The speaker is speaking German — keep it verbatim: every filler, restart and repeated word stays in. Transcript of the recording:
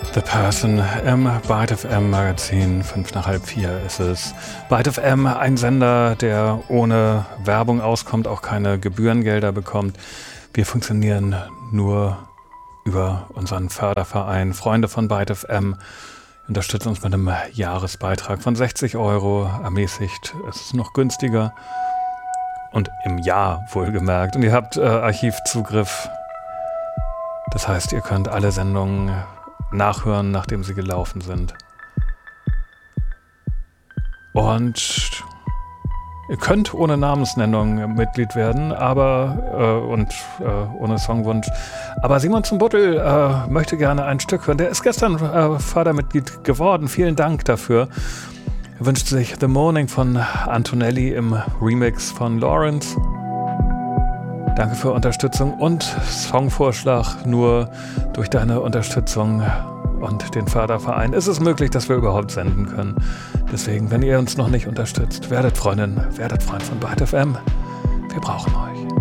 The Person im Byte F M Magazin, fünf nach halb vier ist es. Byte F M, ein Sender, der ohne Werbung auskommt, auch keine Gebührengelder bekommt. Wir funktionieren nur über unseren Förderverein Freunde von Byte F M. Unterstützt uns mit einem Jahresbeitrag von sechzig Euro. Ermäßigt ist es noch günstiger. Und im Jahr wohlgemerkt. Und ihr habt äh, Archivzugriff. Das heißt, ihr könnt alle Sendungen nachhören, nachdem sie gelaufen sind. Und ihr könnt ohne Namensnennung Mitglied werden, aber äh, und äh, ohne Songwunsch. Aber Simon zum Buttel äh, möchte gerne ein Stück hören. Der ist gestern äh, Fördermitglied geworden. Vielen Dank dafür. Er wünscht sich The Morning von Antonelli im Remix von Lawrence. Danke für Unterstützung und Songvorschlag. Nur durch deine Unterstützung und den Förderverein ist es möglich, dass wir überhaupt senden können. Deswegen, wenn ihr uns noch nicht unterstützt, werdet Freundin, werdet Freund von Byte F M. Wir brauchen euch.